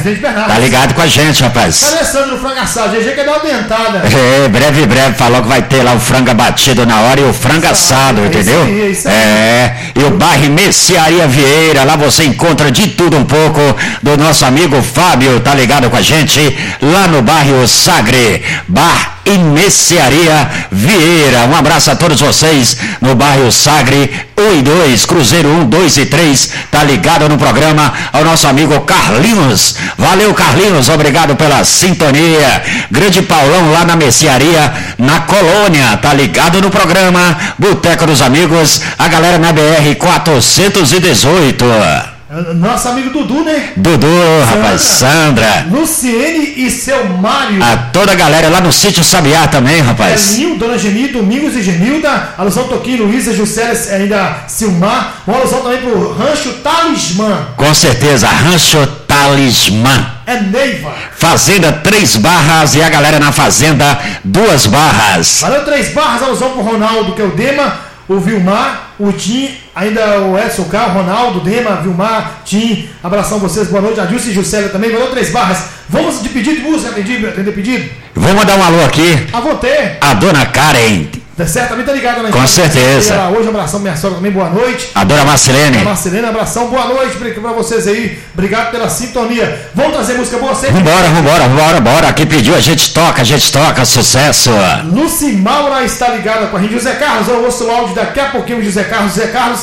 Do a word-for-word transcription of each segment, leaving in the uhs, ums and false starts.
Presidente Bernardo. Tá ligado com a gente, rapaz. Cadê Sandro Frango Assado? G G quer dar uma dentada. É, breve, breve, falou que vai ter lá o frango abatido na hora e o frango assado, é entendeu? Isso aí, é, isso aí. É, e o bar Mercearia Vieira, lá você encontra de tudo um pouco do nosso amigo Fábio, tá ligado com a gente? Lá no bairro Sagre, bar e Mercearia Vieira. Um abraço a todos vocês no bairro Sagre, um e dois, Cruzeiro um, dois e três, tá ligado no programa, ao nosso amigo Carlinhos. Valeu, Carlinhos, obrigado pela sintonia. Grande Paulão lá na Mercearia, na Colônia, tá ligado no programa Boteco dos Amigos, a galera na B R quatrocentos e dezoito. Nosso amigo Dudu, né? Dudu, rapaz, Sandra. Luciene e seu Mário. A toda a galera lá no sítio Sabiá também, rapaz. Elinho, Dona Geni, Domingos e Genilda. Alusão Toquinho, Luísa, Juscelia, ainda Silmar. Uma alusão também pro Rancho Talismã. Com certeza, Rancho Talismã. É Neiva. Fazenda Três Barras e a galera na Fazenda Duas Barras. Valeu, Três Barras, alusão pro Ronaldo, que é o Dema, o Vilmar, o Tim, ainda o Edson Carl, Ronaldo, Dema, Vilmar, Tim, abração a vocês, boa noite, Adilson e Juscelia também, valeu, Três Barras. Vamos de pedido de música, atender, atender pedido? Vou mandar um alô aqui. A você. A dona Karen. Tá certo, também tá ligado, né? Com certeza. Hoje, abração minha sogra também, boa noite. A dona Marcelene. A Marcelene, abração, boa noite pra vocês aí, obrigado pela sintonia. Vamos trazer música boa sempre? Vambora, vambora, vambora, bora. Quem pediu, a gente toca, a gente toca, sucesso. Luci Maura está ligada com a gente. José Carlos, eu ouço o áudio daqui a pouquinho, José Carlos, José Carlos.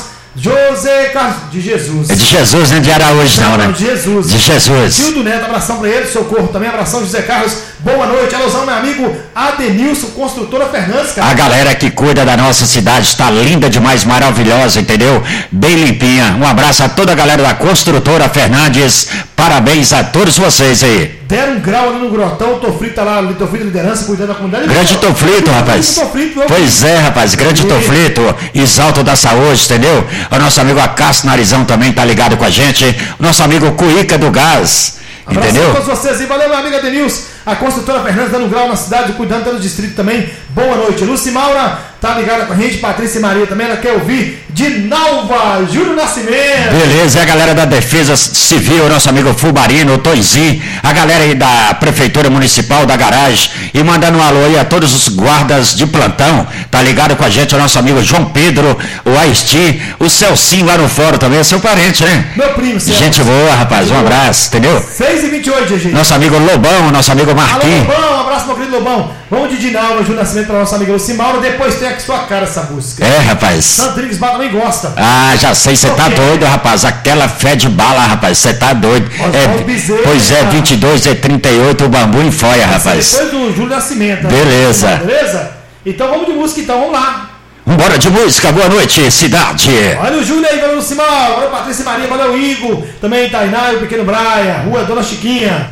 José Carlos, de Jesus. É de Jesus, né? De Araújo, não, não, né? De Jesus. De Jesus. Tio do Neto, abração pra ele, socorro também, abração, José Carlos. Boa noite, alusão, meu amigo Adenilson, construtora Fernandes, cara. A galera que cuida da nossa cidade está linda demais, maravilhosa, entendeu? Bem limpinha. Um abraço a toda a galera da construtora Fernandes. Parabéns a todos vocês aí. Deram um grau ali no Grotão, Tofrito tá lá, Tofrito liderança, cuidando da comunidade. Grande Tofrito, rapaz. Tofrito, pois é, rapaz, grande Tofrito, Exalto da Saúde, entendeu? O nosso amigo Acácio Narizão também tá ligado com a gente. O nosso amigo Cuíca do Gás, abraço entendeu? a todos vocês aí, valeu, meu amigo Adenilson. A construtora Fernandes dando grau na cidade, cuidando pelo distrito também. Boa noite. Luci Maura tá ligada com a gente, Patrícia Maria também, ela quer ouvir de Nalva, Júlio Nascimento. Beleza, e a galera da Defesa Civil, nosso amigo Fubarino, o Toizinho, a galera aí da Prefeitura Municipal da Garagem, e mandando um alô aí a todos os guardas de plantão, tá ligado com a gente, o nosso amigo João Pedro, o Aisti, o Celcinho lá no fórum também, é seu parente, né? Meu primo, Celso. Gente boa, rapaz, um abraço, entendeu? seis e vinte e oito, G G. Nosso amigo Lobão, nosso amigo Marquinhos. Alô, Lobão, um abraço, meu querido Lobão. Vamos de Dinalva, Júlio Nascimento para nossa amiga Luci Maura, depois tem aqui sua cara essa música. É, rapaz. Sandrines Bar também gosta. Ah, já sei, você tá doido, rapaz. Aquela fé de bala, rapaz, você tá doido. É, Bezerra, pois é, vinte e dois e trinta e oito, o bambu em foia, rapaz. Depois do Júlio Nascimento. Beleza. Né? Beleza? Então vamos de música, então, vamos lá. Vambora de música, boa noite, cidade. Olha o Júlio aí, valeu Luci Maura, valeu Patrícia Maria, valeu Igor, também Tainá, o Pequeno Braia, Rua Dona Chiquinha.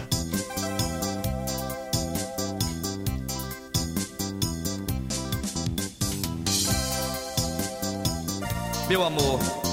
Meu amor,